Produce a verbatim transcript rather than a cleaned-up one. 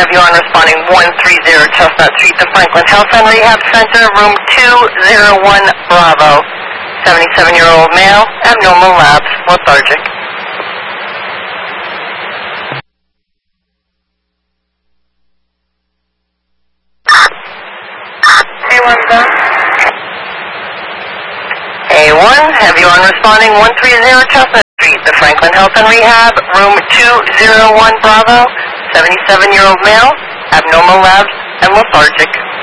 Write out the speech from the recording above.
have you on responding one three zero Chestnut Street, the Franklin Health and Rehab Center, room two oh one Bravo. seventy-seven-year-old male, abnormal labs, lethargic. A one, A one, have you on responding one three zero Chestnut Street, the Franklin Health and Rehab, room two oh one Bravo, seventy-seven-year-old male, abnormal labs, and lethargic.